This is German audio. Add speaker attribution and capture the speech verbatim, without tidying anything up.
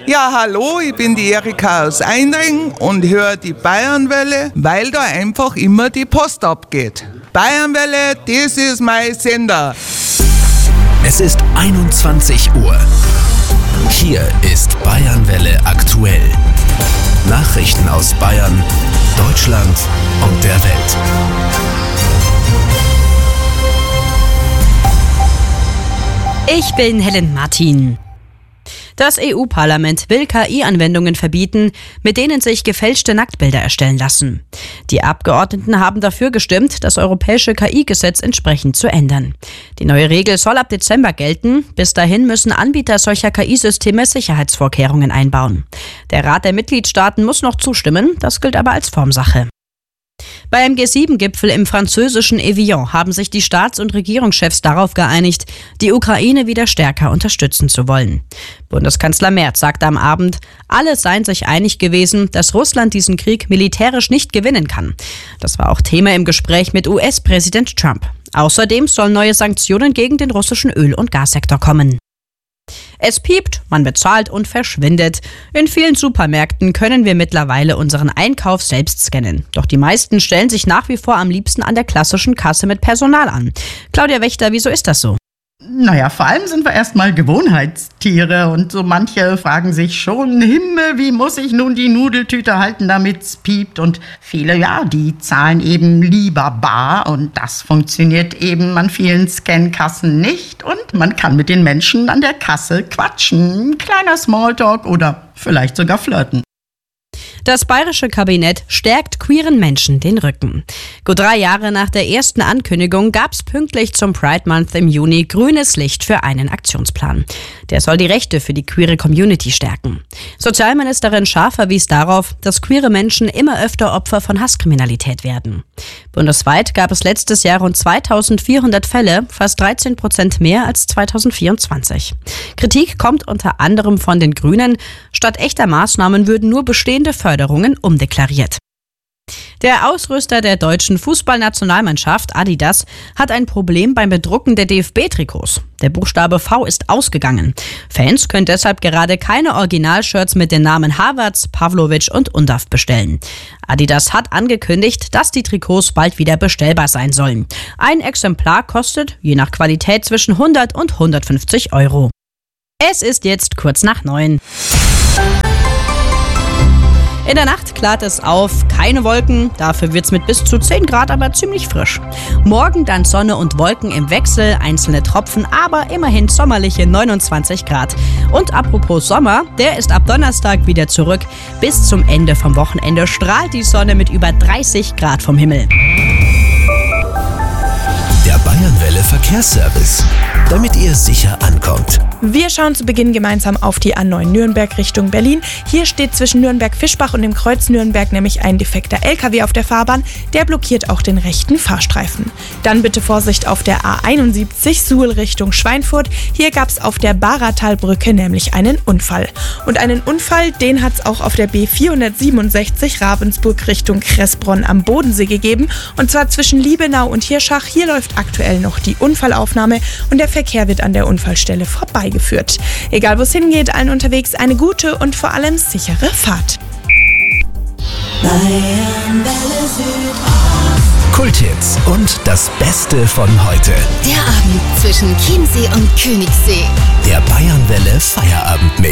Speaker 1: Ja, hallo, ich bin die Erika aus Einring und höre die Bayernwelle, weil da einfach immer die Post abgeht. Bayernwelle, das ist mein Sender.
Speaker 2: Es ist einundzwanzig Uhr. Hier ist Bayernwelle aktuell. Nachrichten aus Bayern, Deutschland und der Welt.
Speaker 3: Ich bin Helen Martin. Das E U-Parlament will K I-Anwendungen verbieten, mit denen sich gefälschte Nacktbilder erstellen lassen. Die Abgeordneten haben dafür gestimmt, das europäische K I-Gesetz entsprechend zu ändern. Die neue Regel soll ab Dezember gelten. Bis dahin müssen Anbieter solcher K I-Systeme Sicherheitsvorkehrungen einbauen. Der Rat der Mitgliedstaaten muss noch zustimmen, das gilt aber als Formsache. Beim G sieben Gipfel im französischen Evian haben sich die Staats- und Regierungschefs darauf geeinigt, die Ukraine wieder stärker unterstützen zu wollen. Bundeskanzler Merz sagte am Abend, alle seien sich einig gewesen, dass Russland diesen Krieg militärisch nicht gewinnen kann. Das war auch Thema im Gespräch mit U S-Präsident Trump. Außerdem sollen neue Sanktionen gegen den russischen Öl- und Gassektor kommen. Es piept, man bezahlt und verschwindet. In vielen Supermärkten können wir mittlerweile unseren Einkauf selbst scannen. Doch die meisten stellen sich nach wie vor am liebsten an der klassischen Kasse mit Personal an. Claudia Wächter, wieso ist das so?
Speaker 4: Naja, vor allem sind wir erstmal Gewohnheitstiere und so manche fragen sich schon, Himmel, wie muss ich nun die Nudeltüte halten, damit's piept? Und viele, ja, die zahlen eben lieber bar und das funktioniert eben an vielen Scankassen nicht und man kann mit den Menschen an der Kasse quatschen, kleiner Smalltalk oder vielleicht sogar flirten.
Speaker 3: Das bayerische Kabinett stärkt queeren Menschen den Rücken. Gut drei Jahre nach der ersten Ankündigung gab es pünktlich zum Pride Month im Juni grünes Licht für einen Aktionsplan. Der soll die Rechte für die queere Community stärken. Sozialministerin Schaar verwies darauf, dass queere Menschen immer öfter Opfer von Hasskriminalität werden. Bundesweit gab es letztes Jahr rund zweitausendvierhundert Fälle, fast dreizehn Prozent mehr als zweitausendvierundzwanzig. Kritik kommt unter anderem von den Grünen. Statt echter Maßnahmen würden nur bestehende Förderungen umdeklariert. Der Ausrüster der deutschen Fußballnationalmannschaft, Adidas, hat ein Problem beim Bedrucken der D F B-Trikots. Der Buchstabe V ist ausgegangen. Fans können deshalb gerade keine Originalshirts mit den Namen Havertz, Pavlovic und Undav bestellen. Adidas hat angekündigt, dass die Trikots bald wieder bestellbar sein sollen. Ein Exemplar kostet, je nach Qualität, zwischen hundert und hundertfünfzig Euro. Es ist jetzt kurz nach neun. In der Nacht klart es auf, keine Wolken, dafür wird's mit bis zu zehn Grad aber ziemlich frisch. Morgen dann Sonne und Wolken im Wechsel, einzelne Tropfen, aber immerhin sommerliche neunundzwanzig Grad. Und apropos Sommer, der ist ab Donnerstag wieder zurück. Bis zum Ende vom Wochenende strahlt die Sonne mit über dreißig Grad vom Himmel.
Speaker 2: Der Bayernwelle Verkehrsservice, damit ihr sicher ankommt.
Speaker 5: Wir schauen zu Beginn gemeinsam auf die A neun Nürnberg Richtung Berlin. Hier steht zwischen Nürnberg-Fischbach und dem Kreuz Nürnberg nämlich ein defekter L K W auf der Fahrbahn. Der blockiert auch den rechten Fahrstreifen. Dann bitte Vorsicht auf der A einundsiebzig Suhl Richtung Schweinfurt. Hier gab es auf der Baratalbrücke nämlich einen Unfall. Und einen Unfall, den hat es auch auf der B vierhundertsiebenundsechzig Ravensburg Richtung Kressbronn am Bodensee gegeben. Und zwar zwischen Liebenau und Hirschach. Hier läuft aktuell noch die Unfallaufnahme und der Verkehr wird an der Unfallstelle vorbeigeführt. Egal wo es hingeht, allen unterwegs eine gute und vor allem sichere Fahrt.
Speaker 2: Kulthits und das Beste von heute.
Speaker 6: Der Abend zwischen Chiemsee und Königssee.
Speaker 2: Der Bayernwelle Feierabendmix.